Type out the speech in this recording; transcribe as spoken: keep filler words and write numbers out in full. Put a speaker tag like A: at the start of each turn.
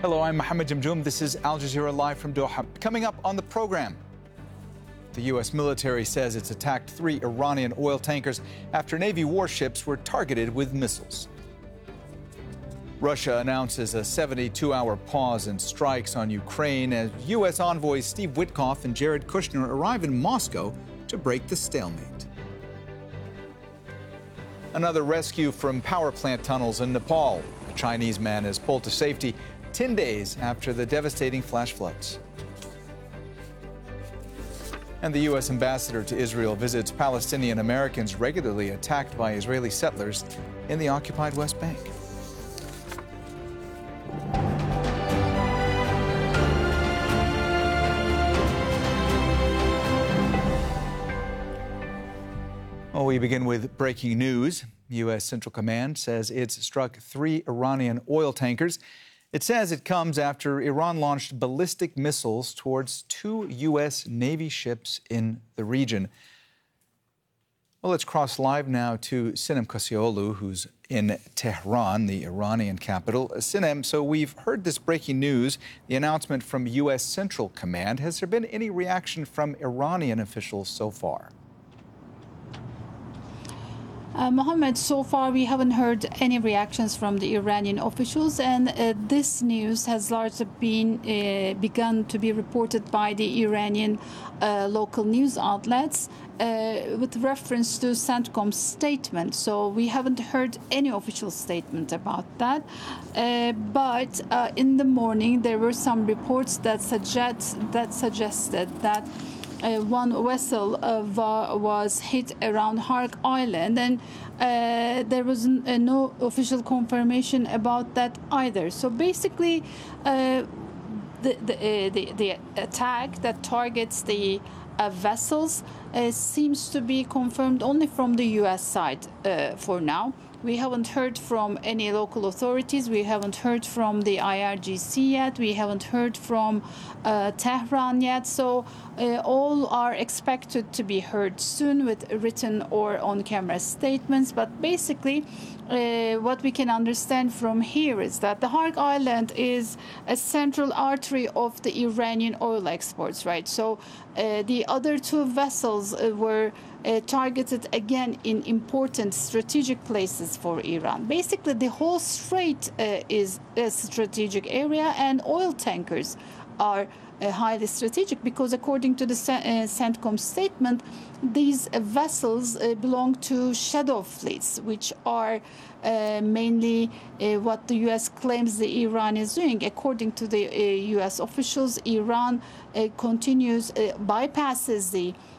A: Hello, I'm Mohammed Jamjoom. This is Al Jazeera Live from Doha. Coming up on the program, the U S military says it's attacked three Iranian oil tankers after Navy warships were targeted with missiles. Russia announces a seventy-two hour pause in strikes on Ukraine as U S envoys Steve Witkoff and Jared Kushner arrive in Moscow to break the stalemate. Another rescue from power plant tunnels in Nepal. A Chinese man is pulled to safety ten days after the devastating flash floods. And the U S ambassador to Israel visits Palestinian Americans regularly attacked by Israeli settlers in the occupied West Bank. Well, we begin with breaking news. U S Central Command says it's struck three Iranian oil tankers. It says it comes after Iran launched ballistic missiles towards two U S Navy ships in the region. Well, let's cross live now to Sinem Kassioglu, who's in Tehran, the Iranian capital. Sinem, so we've heard this breaking news, the announcement from U S Central Command. Has there been any reaction from Iranian officials so far?
B: Uh, Mohammed, so far we haven't heard any reactions from the Iranian officials, and uh, this news has largely been uh, begun to be reported by the Iranian uh, local news outlets uh, with reference to CENTCOM's statement. So we haven't heard any official statement about that. Uh, but uh, in the morning there were some reports that suggest that suggested that Uh, one vessel uh, wa was hit around Hark Island, and uh, there was n- uh, no official confirmation about that either. So basically, uh, the, the, uh, the the attack that targets the uh, vessels uh, seems to be confirmed only from the U S side uh, for now. We haven't heard from any local authorities. We haven't heard from the I R G C yet. We haven't heard from uh, Tehran yet. So uh, all are expected to be heard soon with written or on-camera statements. But basically, uh, what we can understand from here is that the Hark Island is a central artery of the Iranian oil exports, right? So uh, the other two vessels uh, were Uh, targeted again in important strategic places for Iran. Basically, the whole strait uh, is a strategic area, and oil tankers are uh, highly strategic because, according to the uh, CENTCOM statement, these uh, vessels uh, belong to shadow fleets, which are uh, mainly uh, what the U S claims the Iran is doing. According to the uh, U S officials, Iran uh, continues, uh, bypasses the